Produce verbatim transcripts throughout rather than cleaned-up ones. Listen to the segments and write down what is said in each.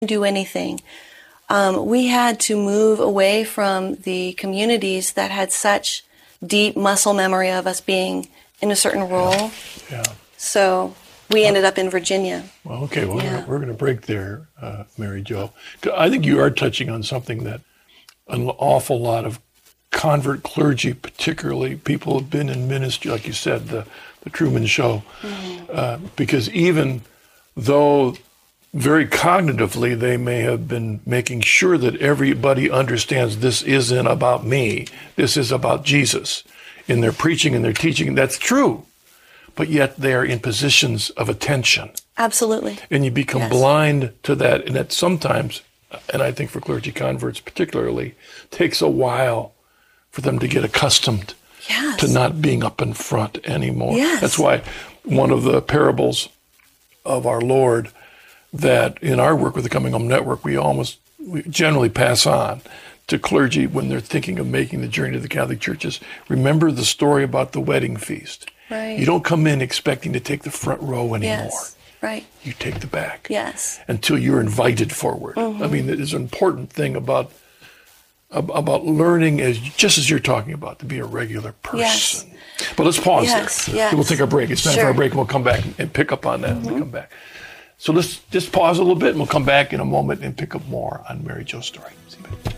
do anything. Um, we had to move away from the communities that had such deep muscle memory of us being in a certain role. Yeah. yeah. So we ended up in Virginia. Well, okay, well, yeah. we're going to break there, uh, Mary Jo. I think you are touching on something that an awful lot of convert clergy, particularly people who've been in ministry, like you said, the, the Truman Show, mm-hmm. uh, because even though very cognitively they may have been making sure that everybody understands this isn't about me, this is about Jesus, in their preaching and their teaching, that's true, but yet they're in positions of attention. Absolutely. And you become yes. blind to that, and that sometimes, and I think for clergy converts particularly, takes a while for them to get accustomed yes. to not being up in front anymore. Yes. That's why one of the parables of our Lord that in our work with the Coming Home Network, we almost we generally pass on to clergy when they're thinking of making the journey to the Catholic churches. Remember the story about the wedding feast. Right. You don't come in expecting to take the front row anymore. Yes. Right. You take the back. Yes. Until you're invited forward. Mm-hmm. I mean, there's an important thing about about learning, as just as you're talking about, to be a regular person. Yes. But let's pause yes. there. Yes. We'll take our break. It's time sure. for our break, and we'll come back and pick up on that mm-hmm. when we come back. So let's just pause a little bit, and we'll come back in a moment and pick up more on Mary Jo's story. See you back.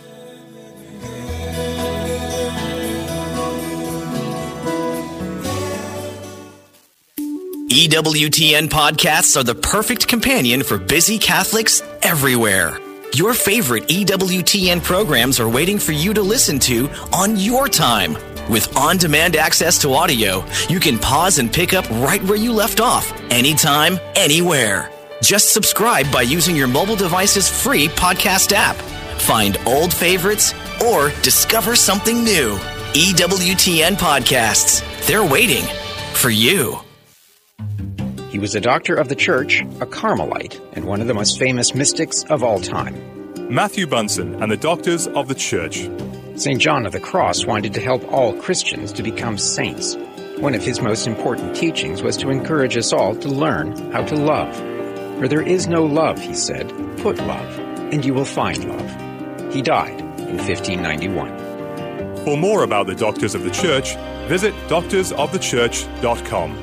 E W T N podcasts are the perfect companion for busy Catholics everywhere. Your favorite E W T N programs are waiting for you to listen to on your time. With on-demand access to audio, you can pause and pick up right where you left off, anytime, anywhere. Just subscribe by using your mobile device's free podcast app. Find old favorites or discover something new. E W T N podcasts. They're waiting for you. He was a doctor of the church, a Carmelite, and one of the most famous mystics of all time. Matthew Bunson and the Doctors of the Church. Saint John of the Cross wanted to help all Christians to become saints. One of his most important teachings was to encourage us all to learn how to love. For there is no love, he said, put love, and you will find love. He died in fifteen ninety-one. For more about the Doctors of the Church, visit doctors of the church dot com.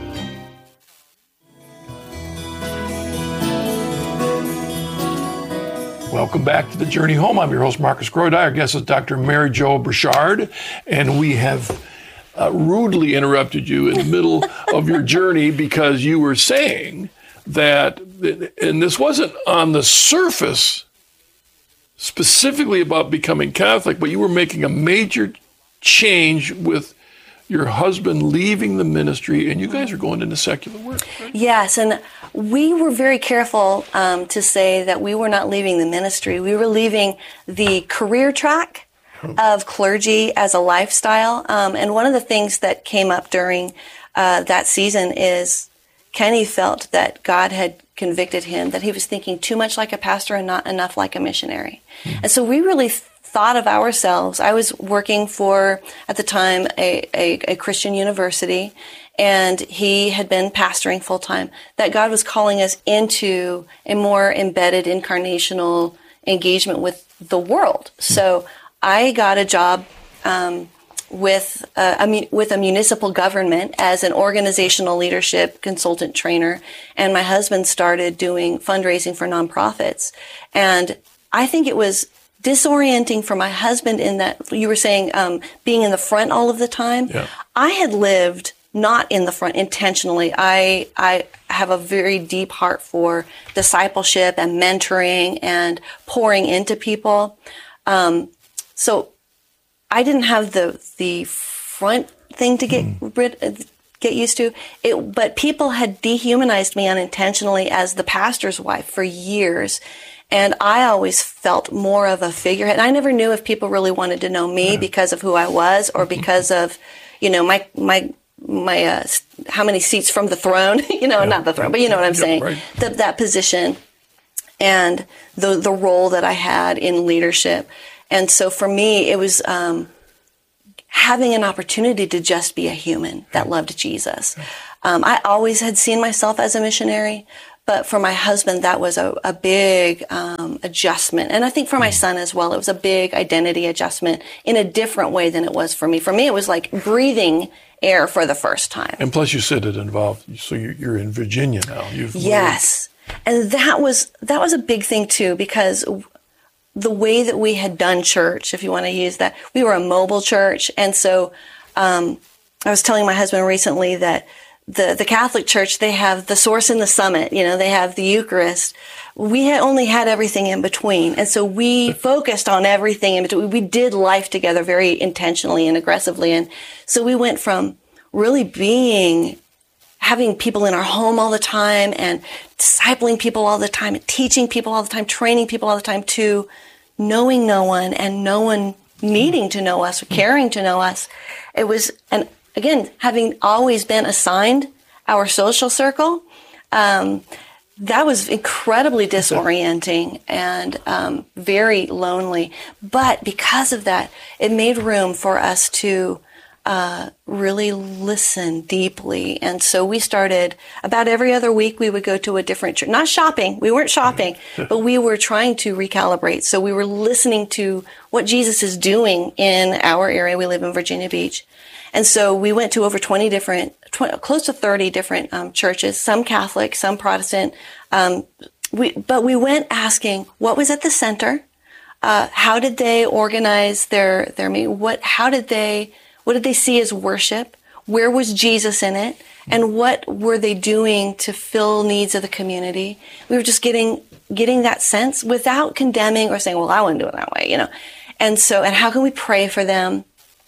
Welcome back to The Journey Home. I'm your host, Marcus Grody. Our guest is Doctor Mary Jo Burchard, and we have uh, rudely interrupted you in the middle of your journey because you were saying that, and this wasn't on the surface specifically about becoming Catholic, but you were making a major change with your husband leaving the ministry, and you guys are going into secular work, right? Yes, and we were very careful um, to say that we were not leaving the ministry. We were leaving the career track of clergy as a lifestyle. Um, and one of the things that came up during uh, that season is Kenny felt that God had convicted him, that he was thinking too much like a pastor and not enough like a missionary. Mm-hmm. And so we really thought of ourselves. I was working for, at the time, a, a, a Christian university, and he had been pastoring full time, that God was calling us into a more embedded incarnational engagement with the world. So I got a job um, with uh, a, with a municipal government as an organizational leadership consultant trainer, and my husband started doing fundraising for nonprofits. And I think it was disorienting for my husband in that you were saying um, being in the front all of the time. Yeah. I had lived not in the front intentionally. I I have a very deep heart for discipleship and mentoring and pouring into people. Um, so I didn't have the the front thing to get mm. rid get used to. It, but people had dehumanized me unintentionally as the pastor's wife for years. And I always felt more of a figurehead. And I never knew if people really wanted to know me yeah. because of who I was or because of, you know, my, my, my, uh, how many seats from the throne, you know, yeah. not the throne, but you know what I'm yeah, saying? Right. The, that position and the, the role that I had in leadership. And so for me, it was, um, having an opportunity to just be a human that loved Jesus. Um, I always had seen myself as a missionary, But for my husband, that was a, a big um, adjustment. And I think for my son as well, it was a big identity adjustment in a different way than it was for me. For me, it was like breathing air for the first time. And plus you said it involved, so you're in Virginia now. You've yes. And that was, that was a big thing too, because the way that we had done church, if you want to use that, we were a mobile church. And so um, I was telling my husband recently that The, the Catholic Church, they have the source and the summit, you know, they have the Eucharist. We had only had everything in between. And so we focused on everything in between. We did life together very intentionally and aggressively. And so we went from really being, having people in our home all the time and discipling people all the time and teaching people all the time, training people all the time, to knowing no one and no one needing to know us or caring to know us. It was an Again, having always been assigned our social circle, um, that was incredibly disorienting and um, very lonely. But because of that, it made room for us to uh, really listen deeply. And so we started, about every other week, we would go to a different church. Not shopping. We weren't shopping, but we were trying to recalibrate. So we were listening to what Jesus is doing in our area. We live in Virginia Beach. And so we went to over twenty different, twenty, close to thirty different um, churches, some Catholic, some Protestant. Um, we, but we went asking what was at the center, uh, how did they organize their their meeting, what how did they what did they see as worship, where was Jesus in it, and what were they doing to fill needs of the community. We were just getting getting that sense without condemning or saying, well, I wouldn't do it that way, you know. And so, and how can we pray for them?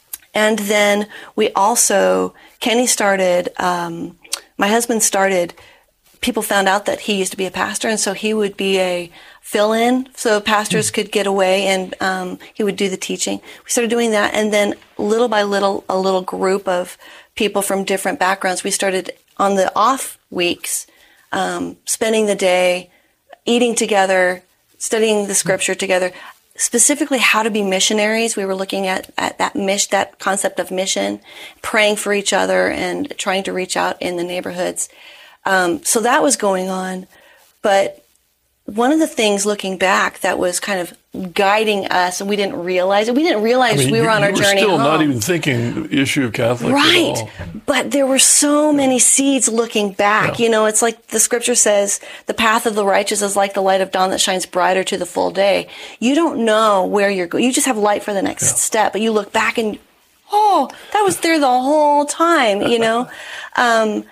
And then we also, Kenny started, um, my husband started, people found out that he used to be a pastor, and so he would be a fill-in, so pastors mm. could get away, and um, he would do the teaching. We started doing that, and then little by little, a little group of people from different backgrounds, we started on the off weeks, um, spending the day, eating together, studying the scripture together. Specifically how to be missionaries. We were looking at, at that mish, that concept of mission, praying for each other and trying to reach out in the neighborhoods. Um, so that was going on. But one of the things looking back that was kind of guiding us, and we didn't realize it, we didn't realize I mean, we were you, on our you were journey still home. Not even thinking the issue of Catholics right. at all. But there were so many seeds looking back. Yeah. You know, it's like the scripture says, the path of the righteous is like the light of dawn that shines brighter to the full day. You don't know where you're going. You just have light for the next yeah. step, but you look back and, oh, that was there the whole time, you know? um,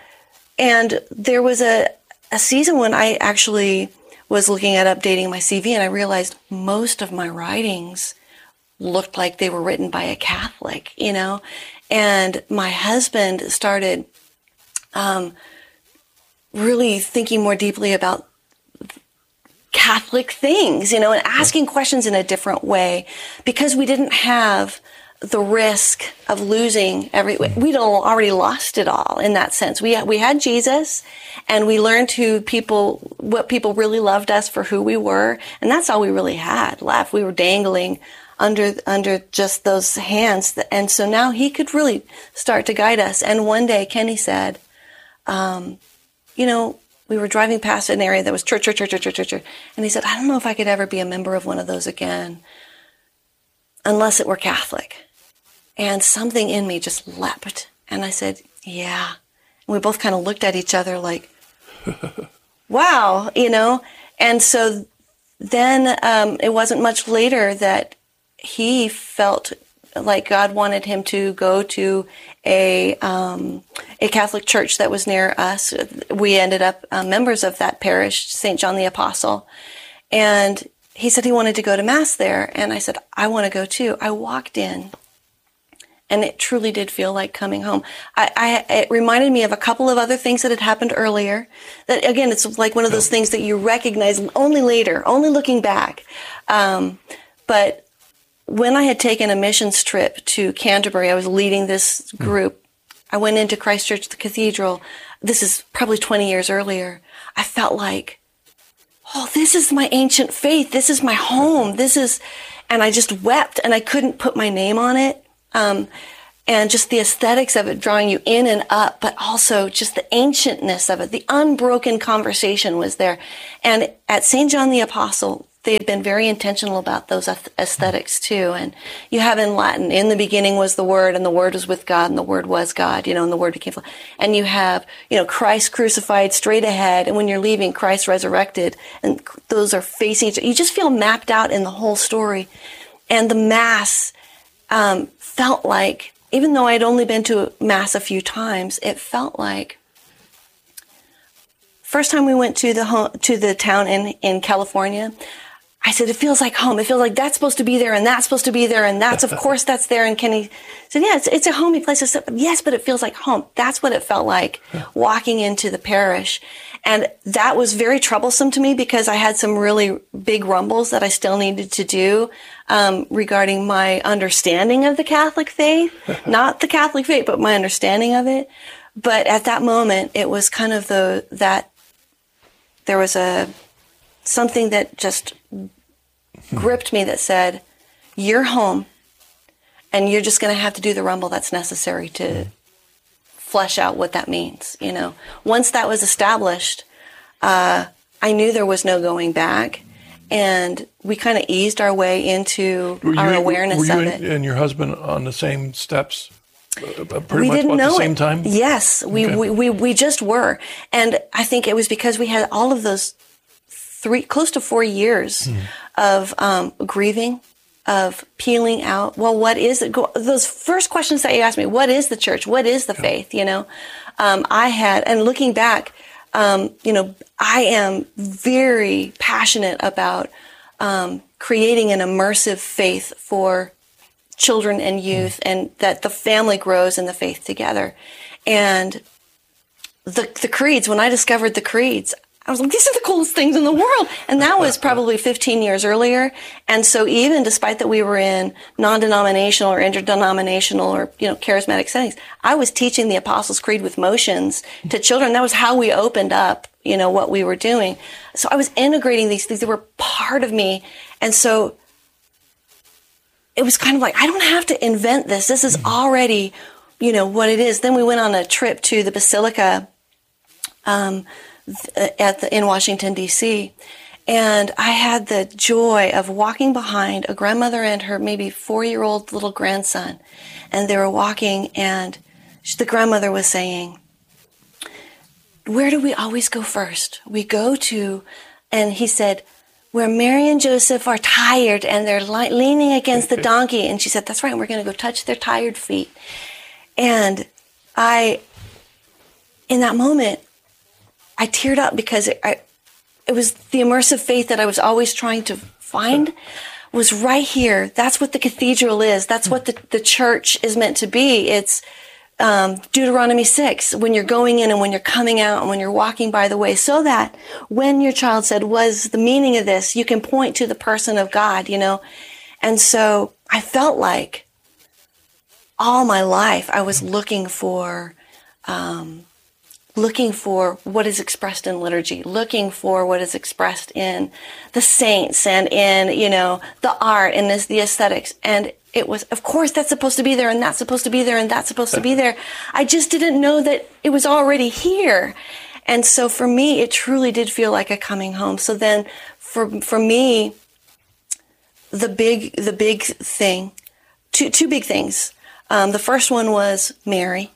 and there was a, a season when I actually was looking at updating my C V, and I realized most of my writings looked like they were written by a Catholic, you know? And my husband started um, really thinking more deeply about Catholic things, you know, and asking questions in a different way, because we didn't have the risk of losing every, we'd already lost it all in that sense. We, we had Jesus, and we learned who people, what people really loved us for who we were. And that's all we really had left. We were dangling under, under just those hands. And so now he could really start to guide us. And one day Kenny said, um, you know, we were driving past an area that was church, church, church, church, church, church. And he said, I don't know if I could ever be a member of one of those again, unless it were Catholic. And something in me just leapt. And I said, yeah. And we both kind of looked at each other like, wow, you know. And so then um, it wasn't much later that he felt like God wanted him to go to a um, a Catholic church that was near us. We ended up uh, members of that parish, Saint John the Apostle. And he said he wanted to go to Mass there. And I said, I want to go too. I walked in. And it truly did feel like coming home. I, I, it reminded me of a couple of other things that had happened earlier. That again, it's like one of those things that you recognize only later, only looking back. Um, but when I had taken a missions trip to Canterbury, I was leading this group. I went into Christ Church, the cathedral. This is probably twenty years earlier. I felt like, oh, this is my ancient faith. This is my home. This is, and I just wept, and I couldn't put my name on it. Um, and just the aesthetics of it drawing you in and up, but also just the ancientness of it. The unbroken conversation was there. And at Saint John the Apostle, they've been very intentional about those aesthetics too. And you have in Latin, in the beginning was the Word, and the Word was with God, and the Word was God, you know, and the Word became flesh. And you have, you know, Christ crucified straight ahead, and when you're leaving, Christ resurrected, and those are facing each other. You just feel mapped out in the whole story. And the Mass um, felt like, even though I'd only been to Mass a few times, it felt like, first time we went to the home, to the town in, in California, I said, it feels like home. It feels like that's supposed to be there, and that's supposed to be there, and that's, of course, that's there. And Kenny said, yeah, it's, it's a homey place. I said, yes, but it feels like home. That's what it felt like walking into the parish. And that was very troublesome to me because I had some really big rumbles that I still needed to do um, regarding my understanding of the Catholic faith. Not the Catholic faith, but my understanding of it. But at that moment, it was kind of the that there was a something that just gripped me that said, you're home, and you're just going to have to do the rumble that's necessary to flesh out what that means. You know, once that was established, uh, I knew there was no going back, and we kind of eased our way into were our you, awareness were you of and, it. And your husband on the same steps? Uh, pretty we much didn't about know the same it. time? Yes, we, Okay. we, we, we just were. And I think it was because we had all of those three, close to four years Hmm. of um, grieving, of peeling out. Well, what is it? Go, those first questions that you asked me, what is the church? What is the faith? You know, um, I had, and looking back, um, you know, I am very passionate about um, creating an immersive faith for children and youth, and that the family grows in the faith together. And the the creeds, when I discovered the creeds, I was like, these are the coolest things in the world. And that was probably fifteen years earlier. And so even despite that we were in non-denominational or interdenominational or, you know, charismatic settings, I was teaching the Apostles' Creed with motions to children. That was how we opened up, you know, what we were doing. So I was integrating these things. They were part of me. And so it was kind of like, I don't have to invent this. This is already, you know, what it is. Then we went on a trip to the Basilica um, at the, in Washington, D C, and I had the joy of walking behind a grandmother and her maybe four-year-old little grandson. And they were walking, and the grandmother was saying, where do we always go first? We go to, and he said, where Mary and Joseph are tired and they're li- leaning against the donkey. And she said, that's right, we're going to go touch their tired feet. And I, in that moment, I teared up because it, I, it was the immersive faith that I was always trying to find was right here. That's what the cathedral is. That's what the, the church is meant to be. It's um, Deuteronomy six, when you're going in and when you're coming out and when you're walking by the way, so that when your child said, what's the meaning of this, you can point to the person of God, you know. And so I felt like all my life I was looking for um, looking for what is expressed in liturgy, looking for what is expressed in the saints and in, you know, the art and this, the aesthetics. And it was, of course, that's supposed to be there, and that's supposed to be there, and that's supposed to be there. I just didn't know that it was already here. And so for me, it truly did feel like a coming home. So then for, for me, the big, the big thing, two, two big things. Um, the first one was Mary.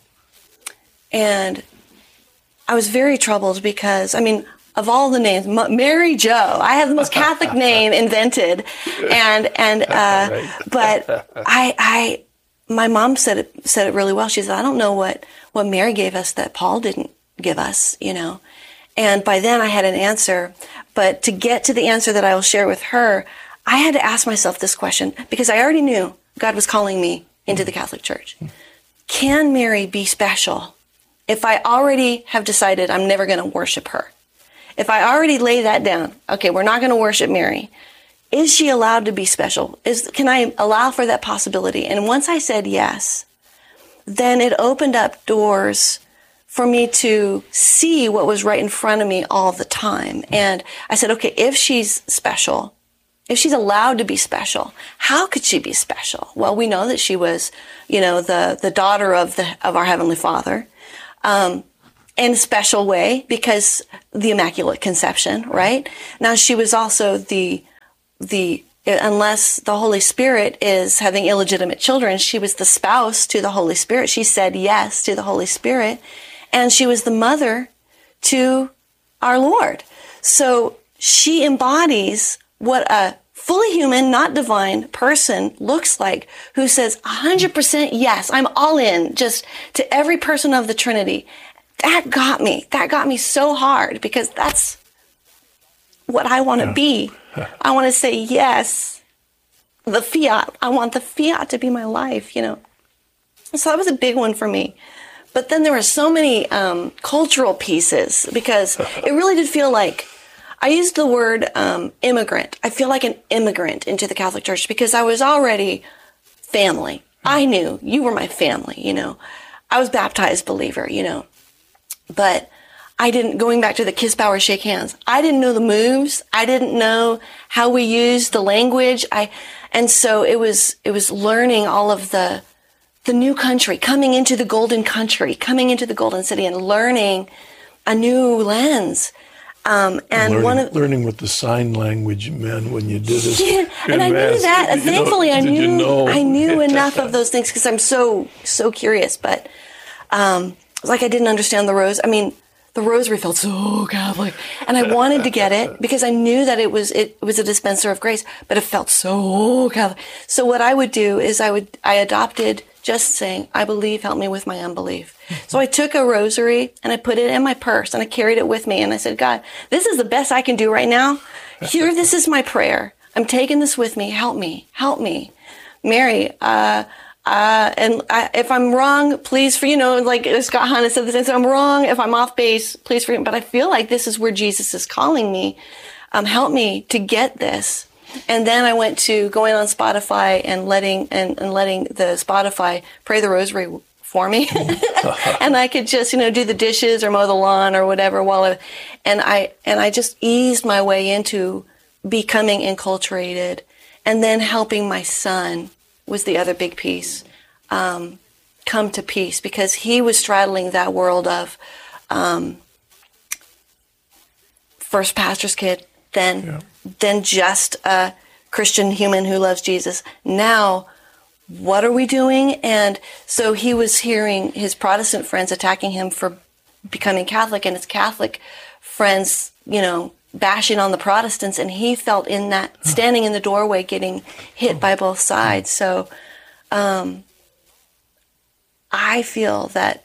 And I was very troubled because, I mean, of all the names, M- Mary Jo, I have the most Catholic name invented, and and uh, right. but I I my mom said it said it really well. She said, I don't know what what Mary gave us that Paul didn't give us, you know. And by then I had an answer, but to get to the answer that I will share with her, I had to ask myself this question because I already knew God was calling me into the Catholic Church. Can Mary be special? If I already have decided I'm never going to worship her, if I already lay that down, okay, we're not going to worship Mary, is she allowed to be special? Is, can I allow for that possibility? And once I said yes, then it opened up doors for me to see what was right in front of me all the time. And I said, okay, if she's special, if she's allowed to be special, how could she be special? Well, we know that she was, you know, the, the daughter of the, of our Heavenly Father, um, in a special way because the Immaculate Conception, right? Now she was also the, the, unless the Holy Spirit is having illegitimate children, she was the spouse to the Holy Spirit. She said yes to the Holy Spirit, and she was the mother to our Lord. So she embodies what a fully human, not divine person looks like, who says one hundred percent yes, I'm all in, just to every person of the Trinity. That got me. That got me so hard because that's what I want to yeah. be. I want to say yes. The fiat. I want the fiat to be my life, you know. So that was a big one for me. But then there were so many um, cultural pieces because it really did feel like, I used the word um, immigrant. I feel like an immigrant into the Catholic Church because I was already family. I knew you were my family, you know. I was baptized believer, you know. But I didn't, going back to the kiss, bow, or shake hands, I didn't know the moves. I didn't know how we used the language. I, and so it was, it was learning all of the, the new country, coming into the golden country, coming into the golden city and learning a new lens. Um, and learning, one of learning what the sign language meant when you did it. Yeah, and I mass. knew that. And thankfully, know, I knew you know? I knew enough of those things because I'm so so curious. But um, it's like I didn't understand the rose. I mean, the rosary felt so Catholic, and I wanted to get it because I knew that it was it was a dispenser of grace, but it felt so Catholic. So what I would do is I would I adopted just saying, I believe, help me with my unbelief. So I took a rosary and I put it in my purse and I carried it with me and I said, God, this is the best I can do right now. Here, this is my prayer. I'm taking this with me. Help me. Help me. Mary, uh, uh, and I, if I'm wrong, please, for, you know, like Scott Hahn said this, if I'm wrong, if I'm off base, please forgive me. But I feel like this is where Jesus is calling me. Um, help me to get this. And then I went to going on Spotify and letting and, and letting the Spotify pray the rosary for me, and I could just, you know, do the dishes or mow the lawn or whatever while I, and I and I just eased my way into becoming enculturated, and then helping my son was the other big piece, um, come to peace because he was straddling that world of um, first pastor's kid, then. Yeah. Than just a Christian human who loves Jesus. Now, what are we doing? And so he was hearing his Protestant friends attacking him for becoming Catholic and his Catholic friends, you know, bashing on the Protestants. And he felt in that, standing in the doorway, getting hit by both sides. So um, I feel that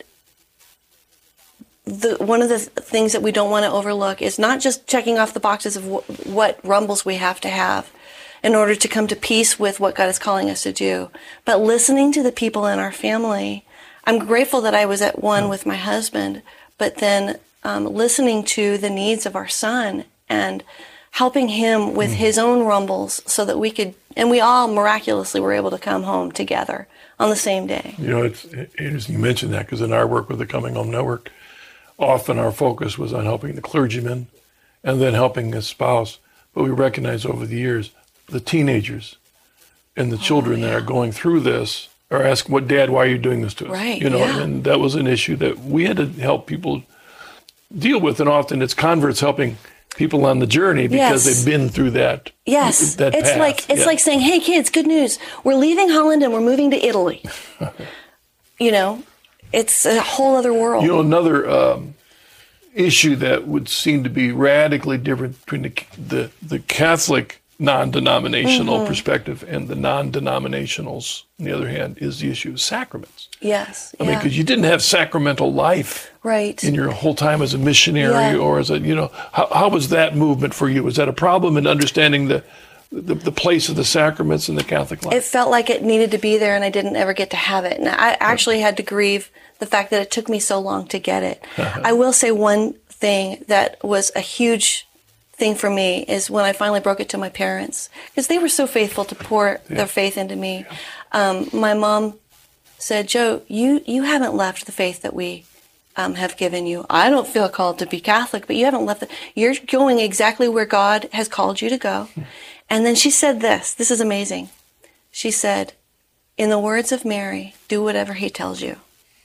The, one of the things that we don't want to overlook is not just checking off the boxes of w- what rumbles we have to have in order to come to peace with what God is calling us to do, but listening to the people in our family. I'm grateful that I was at one with my husband, but then um, listening to the needs of our son and helping him with mm. his own rumbles so that we could, and we all miraculously were able to come home together on the same day. You know, it's interesting you mentioned that because in our work with the Coming Home Network, often our focus was on helping the clergyman and then helping his spouse. But we recognize over the years, the teenagers and the children oh, yeah. that are going through this are asking, "What, Dad, why are you doing this to us?" Right, you know, yeah. and that was an issue that we had to help people deal with. And often it's converts helping people on the journey because yes. they've been through that. Yes. That it's path. like it's yeah. like saying, "Hey kids, good news. We're leaving Holland and we're moving to Italy." You know? It's a whole other world. You know, another um, issue that would seem to be radically different between the the, the Catholic non-denominational mm-hmm. perspective and the non-denominationals, on the other hand, is the issue of sacraments. Yes. I yeah. mean, because you didn't have sacramental life right. in your whole time as a missionary yeah. or as a, you know, how, how was that movement for you? Was that a problem in understanding the The, the place of the sacraments in the Catholic life? It felt like it needed to be there, and I didn't ever get to have it. And I actually had to grieve the fact that it took me so long to get it. I will say one thing that was a huge thing for me is when I finally broke it to my parents, because they were so faithful to pour yeah. their faith into me. Yeah. Um, my mom said, "Joe, you, you haven't left the faith that we Um, have given you. I don't feel called to be Catholic, but you haven't left it. You're going exactly where God has called you to go. And then she said this. This is amazing. She said, in the words of Mary, do whatever he tells you.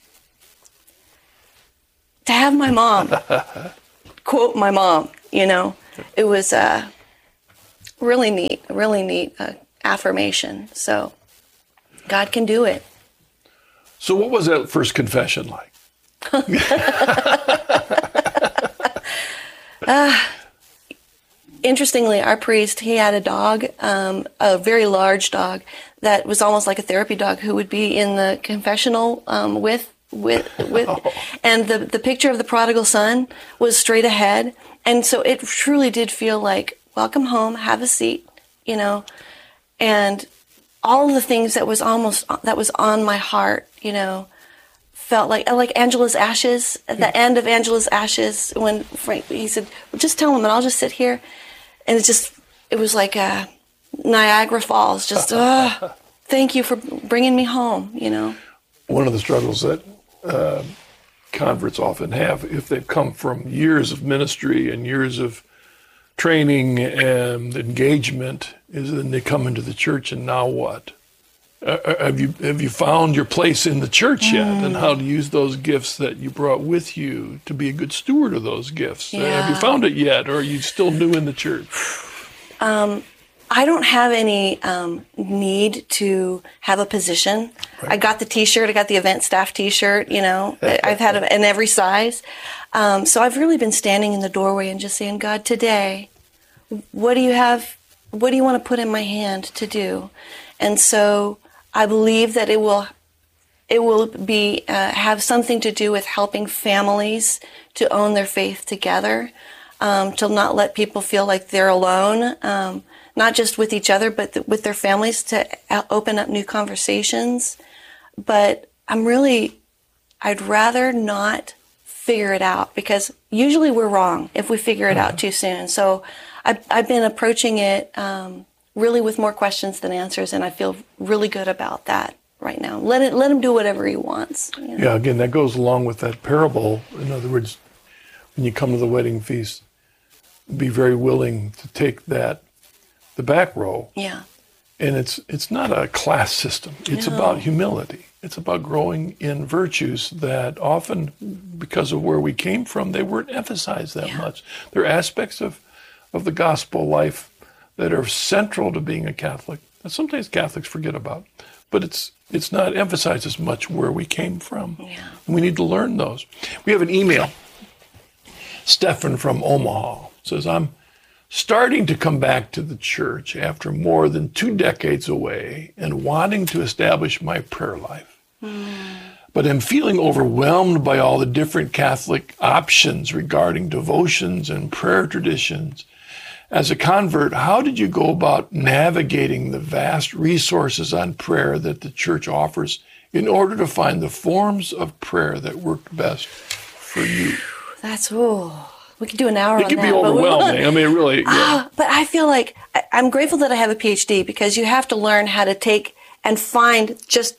To have my mom, quote my mom, you know, it was uh, really neat, really neat uh, affirmation. So God can do it. So what was that first confession like? uh, interestingly, our priest, he had a dog, um, a very large dog that was almost like a therapy dog who would be in the confessional um, with with with oh. and the the picture of the prodigal son was straight ahead, and so it truly did feel like welcome home, have a seat, you know, and all of the things that was almost that was on my heart, you know, felt like like Angela's Ashes at the end of Angela's Ashes when Frank he said, well, just tell him and I'll just sit here, and it just it was like a Niagara Falls, just oh, thank you for bringing me home, you know. One of the struggles that uh, converts often have, if they've come from years of ministry and years of training and engagement, is then they come into the church and now what? Uh, have you have you found your place in the church yet, mm. and how to use those gifts that you brought with you to be a good steward of those gifts? Yeah. Uh, have you found it yet, or are you still new in the church? Um, I don't have any um, need to have a position. Right. I got the T-shirt. I got the event staff T-shirt. You know, I've had it in every size. Um, so I've really been standing in the doorway and just saying, God, today, what do you have? What do you want to put in my hand to do? And so I believe that it will, it will be uh, have something to do with helping families to own their faith together, um, to not let people feel like they're alone. Um, not just with each other, but th- with their families, to open up new conversations. But I'm really, I'd rather not figure it out, because usually we're wrong if we figure it out too soon. So I've, I've been approaching it um, really with more questions than answers, and I feel really good about that right now. Let it, let him do whatever he wants. You know? Yeah, again, that goes along with that parable. In other words, when you come to the wedding feast, be very willing to take that the back row. Yeah. And it's it's not a class system. It's No. about humility. It's about growing in virtues that often, because of where we came from, they weren't emphasized that Yeah. much. There are aspects of, of the gospel life that are central to being a Catholic that sometimes Catholics forget about. But it's it's not emphasized as much where we came from. Yeah. And we need to learn those. We have an email. Stefan from Omaha says, I'm starting to come back to the church after more than two decades away and wanting to establish my prayer life. Mm. But I'm feeling overwhelmed by all the different Catholic options regarding devotions and prayer traditions. As a convert, how did you go about navigating the vast resources on prayer that the church offers in order to find the forms of prayer that worked best for you? That's, oh, we could do an hour it on can that. It can be overwhelming. I mean, really. Yeah. Ah, but I feel like I, I'm grateful that I have a P H D, because you have to learn how to take and find just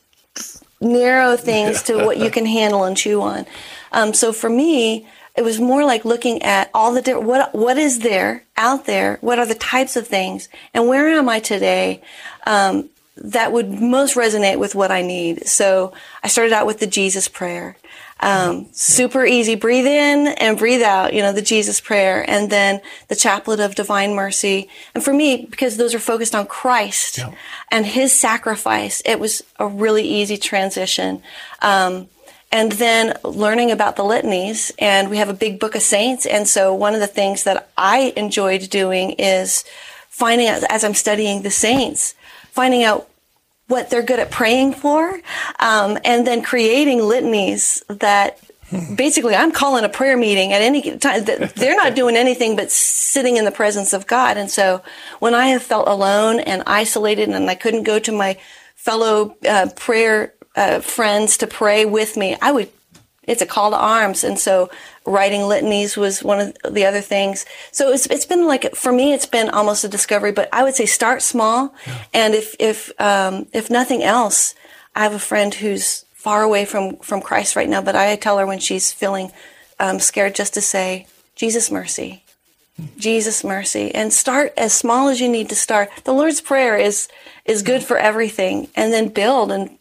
narrow things to what you can handle and chew on. Um, so for me, it was more like looking at all the different, what, what is there out there? What are the types of things? And where am I today? Um, that would most resonate with what I need. So I started out with the Jesus prayer. Um, super easy. Breathe in and breathe out, you know, the Jesus prayer, and then the Chaplet of Divine Mercy. And for me, because those are focused on Christ yeah. and his sacrifice, it was a really easy transition. Um, and then learning about the litanies, and we have a big book of saints. And so one of the things that I enjoyed doing is finding out, as I'm studying the saints, finding out what they're good at praying for, um, and then creating litanies that basically I'm calling a prayer meeting at any time. They're not doing anything but sitting in the presence of God. And so when I have felt alone and isolated and I couldn't go to my fellow uh, prayer uh, friends to pray with me, I would, it's a call to arms. And so writing litanies was one of the other things. So it's it's been like, for me, it's been almost a discovery, but I would say start small. Yeah. And if, if, um, if nothing else, I have a friend who's far away from, from Christ right now, but I tell her when she's feeling, um, scared, just to say, Jesus mercy, Jesus, mercy, and start as small as you need to start. The Lord's Prayer is is good for everything, and then build and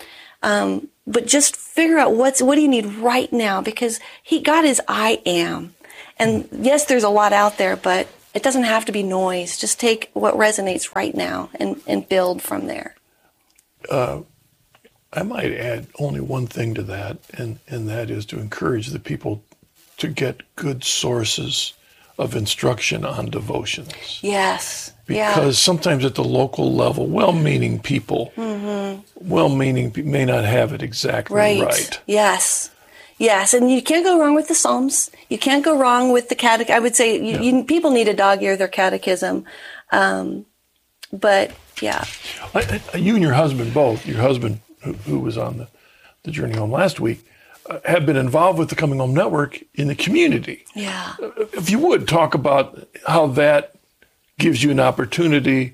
um, but just figure out what's what do you need right now, because He God is I am, and yes, there's a lot out there, but it doesn't have to be noise. Just take what resonates right now and and build from there. Uh, I might add only one thing to that, and and that is to encourage the people to get good sources of instruction on devotions. Yes. Because yeah. sometimes at the local level, well-meaning people, mm-hmm. well-meaning pe- may not have it exactly right. right. Yes. Yes. And you can't go wrong with the Psalms. You can't go wrong with the catechism. I would say you, yeah. you, people need to dog-ear their catechism. Um, but, yeah. I, I, you and your husband both, your husband who, who was on the, the Journey Home last week, uh, have been involved with the Coming Home Network in the community. Yeah. Uh, if you would, talk about how that gives you an opportunity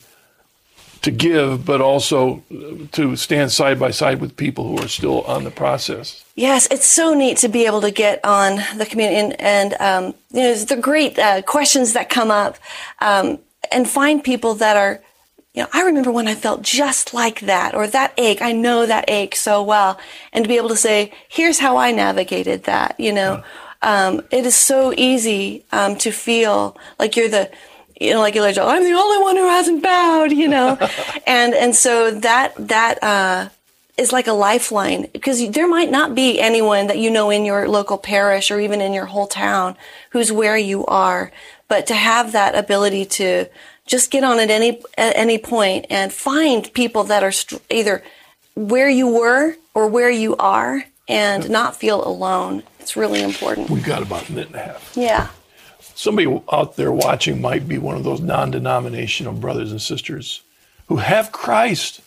to give, but also to stand side by side with people who are still on the process. Yes, it's so neat to be able to get on the community and, and um, you know, the great uh, questions that come up um, and find people that are, you know, I remember when I felt just like that, or that ache, I know that ache so well, and to be able to say, here's how I navigated that, you know. Yeah. Um, it is so easy um, to feel like you're the, you know, like Elijah, I'm the only one who hasn't bowed, you know. and and so that that uh, is like a lifeline, because there might not be anyone that you know in your local parish or even in your whole town who's where you are. But to have that ability to just get on at any at any point and find people that are st- either where you were or where you are, and not feel alone. It's really important. We've got about a minute and a half. Yeah. Somebody out there watching might be one of those non-denominational brothers and sisters who have Christ.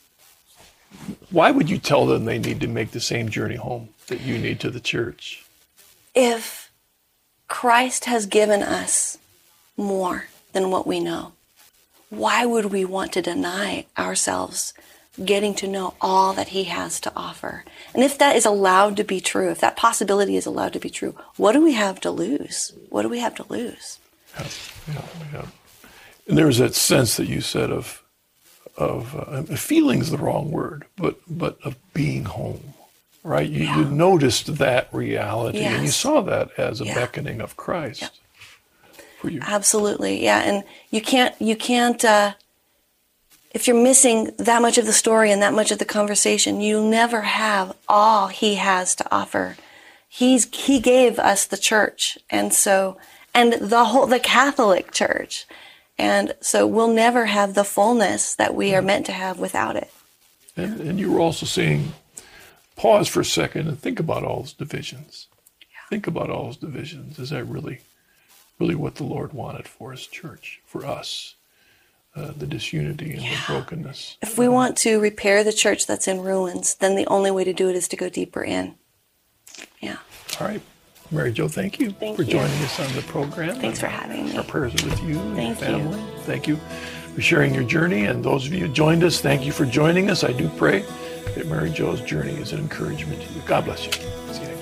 Why would you tell them they need to make the same journey home that you need to the church? If Christ has given us more than what we know, why would we want to deny ourselves getting to know all that He has to offer? And if that is allowed to be true, if that possibility is allowed to be true, what do we have to lose? What do we have to lose? Yeah, yeah, yeah. And there's that sense that you said of, of uh, feeling's the wrong word, but but of being home, right? You, yeah. you noticed that reality, yes. and you saw that as a yeah. beckoning of Christ yeah. for you. Absolutely, yeah. And you can't you can't. Uh, If you're missing that much of the story and that much of the conversation, you'll never have all He has to offer. He's He gave us the church, and so and the whole the Catholic Church, and so we'll never have the fullness that we are meant to have without it. And, and you were also saying, pause for a second and think about all those divisions. Yeah. Think about all those divisions. Is that really, really what the Lord wanted for His church, for us? Uh, the disunity and yeah. the brokenness. If we want to repair the church that's in ruins, then the only way to do it is to go deeper in. Yeah. All right. Mary Jo, thank you thank for you. joining us on the program. Thanks for having me. Our prayers are with you and thank your family. You. Thank you for sharing your journey. And those of you who joined us, thank you for joining us. I do pray that Mary Jo's journey is an encouragement to you. God bless you. See you next time.